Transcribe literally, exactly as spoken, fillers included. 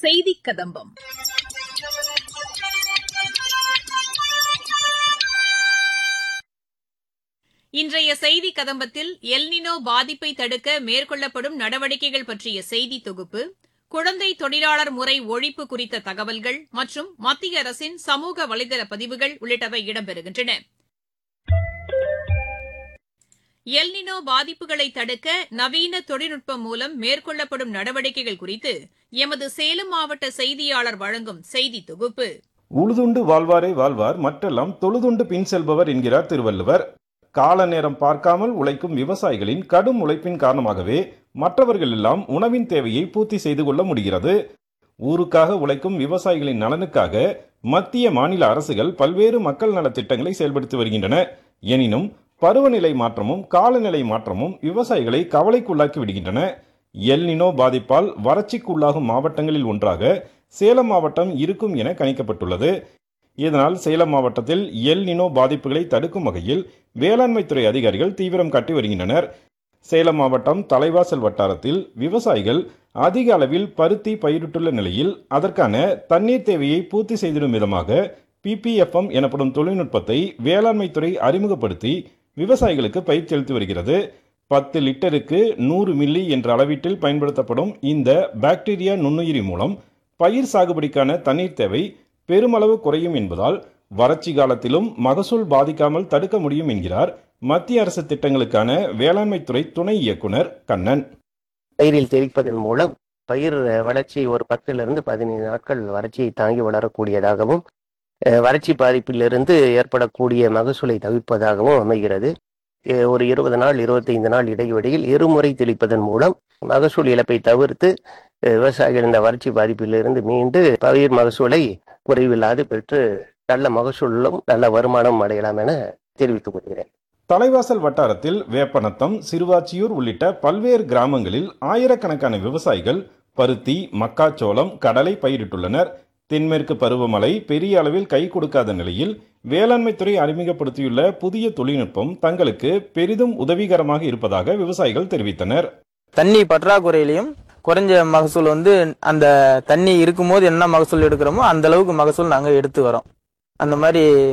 செய்தி கதம்பம். இன்றைய செய்தி கதம்பத்தில் எல்னினோ பாதிப்பை தடுக்க மேற்கொள்ளப்படும் நடவடிக்கைகள் பற்றிய செய்தி தொகுப்பு, குழந்தை தொழிலாளர் முறை ஒழிப்பு குறித்த தகவல்கள் மற்றும் மத்திய அரசின் சமூக வலைதள பதிவுகள் உள்ளிட்டவை இடம்பெறுகின்றன. எல்னினோ பாதிப்புகளை தடுக்க நவீன தொழில்நுட்பம் மூலம் மேற்கொள்ளப்படும் நடவடிக்கைகள் குறித்து எமது சேலம் மாவட்ட செய்தியாளர் வழங்கும் செய்தி தொகுப்பு. உழுதுண்டு வாழ்வாரே வாழ்வார், மற்றெல்லாம் தொழுதுண்டு பின் செல்பவர் என்கிறார் திருவள்ளுவர். கால நேரம் பார்க்காமல் உழைக்கும் விவசாயிகளின் கடும் உழைப்பின் காரணமாகவே மற்றவர்கள் எல்லாம் உணவின் தேவையை பூர்த்தி செய்து கொள்ள முடிகிறது. ஊருக்காக உழைக்கும் விவசாயிகளின் நலனுக்காக மத்திய மாநில அரசுகள் பல்வேறு மக்கள் நலத் திட்டங்களை செயல்படுத்தி வருகின்றன. எனினும் பருவநிலை மாற்றமும் காலநிலை மாற்றமும் விவசாயிகளை கவலைக்குள்ளாக்கி விடுகின்றன. எல்னினோ பாதிப்பால் வறட்சிக்குள்ளாகும் மாவட்டங்களில் ஒன்றாக சேலம் மாவட்டம் இருக்கும் என கணிக்கப்பட்டுள்ளது. இதனால் சேலம் மாவட்டத்தில் எல்னினோ பாதிப்புகளை தடுக்கும் வகையில் வேளாண்மைத்துறை அதிகாரிகள் தீவிரம் காட்டி வருகின்றனர். சேலம் மாவட்டம் தலைவாசல் வட்டாரத்தில் விவசாயிகள் அதிக அளவில் பருத்தி பயிரிட்டுள்ள நிலையில் அதற்கான தண்ணீர் தேவையை பூர்த்தி செய்திடும் விதமாக பிபிஎஃப்எம் எனப்படும் தொழில்நுட்பத்தை வேளாண்மைத்துறை அறிமுகப்படுத்தி விவசாயிகளுக்கு பயிற்சி அளித்து வருகிறது. பத்து லிட்டருக்கு நூறு மில்லி என்ற அளவீட்டில் பயன்படுத்தப்படும் இந்த பாக்டீரியா நுண்ணுயிரி மூலம் பயிர் சாகுபடிக்கான தண்ணீர் தேவை பெருமளவு குறையும் என்பதால் வறட்சி காலத்திலும் மகசூல் பாதிக்காமல் தடுக்க முடியும் என்கிறார் மத்திய அரசு திட்டங்களுக்கான வேளாண்மைத்துறை துணை இயக்குனர் கண்ணன். பயிரில் தெளிப்பதன் மூலம் பயிர் வளர்ச்சி ஒரு பத்திலிருந்து பதினைந்து நாட்கள் வறட்சியை தாங்கி வளரக்கூடியதாகவும் வறட்சி பாதிப்பிலிருந்து ஏற்படக்கூடிய மகசூலை தவிர்ப்பதாகவும் அமைகிறது. ஒரு இருபது நாள் இருபத்தைந்து நாள் இடைவெளியில் இருமுறை தெளிப்பதன் மூலம் மகசூல் இழப்பை தவிர்த்து விவசாயிகள் இந்த வறட்சி பாதிப்பிலிருந்து மீண்டு பயிர் மகசூலை குறைவில்லாது பெற்று நல்ல மகசூலும் நல்ல வருமானம் அடையலாம் என தெரிவித்துக் கொள்கிறேன். தலைவாசல் வட்டாரத்தில் வேப்பநத்தம், சிறுவாச்சியூர் உள்ளிட்ட பல்வேறு கிராமங்களில் ஆயிரக்கணக்கான விவசாயிகள் பருத்தி, மக்காச்சோளம், கடலை பயிரிட்டுள்ளனர். தென்மேற்கு பருவமழை பெரிய அளவில் கை கொடுக்காத நிலையில் வேளாண்மைத்துறை அறிமுகப்படுத்தியுள்ள புதிய தொழில்நுட்பம் தங்களுக்கு பெரிதும் உதவிகரமாக இருப்பதாக விவசாயிகள் தெரிவித்தனர். தண்ணி பற்றாக்குறையிலையும் குறைஞ்ச மகசூல் வந்து அந்த தண்ணி இருக்கும்போது என்ன மகசூல் எடுக்கிறோமோ அந்த அளவுக்கு மகசூல் நாங்கள் எடுத்து வரோம். அந்த மாதிரி